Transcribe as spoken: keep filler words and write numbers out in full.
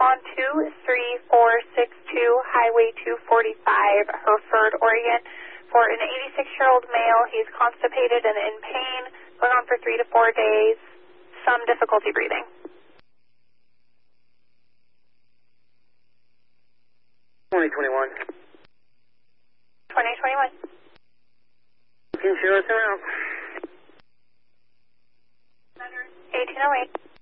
on to three four six two Highway two forty-five, Hereford, Oregon, for an eighty-six-year-old male. He's constipated and in pain, going on for three to four days, some difficulty breathing. twenty twenty-one. twenty twenty-one. Can you show us around? eighteen oh eight.